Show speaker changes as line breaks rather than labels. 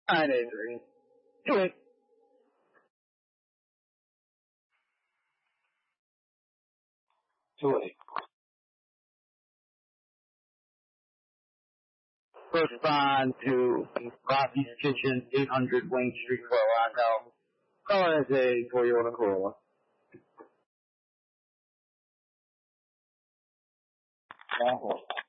983. Do it. Respond to Rocky's Kitchen, 800 Wayne Street, Colorado. Calling as a Toyota Corolla.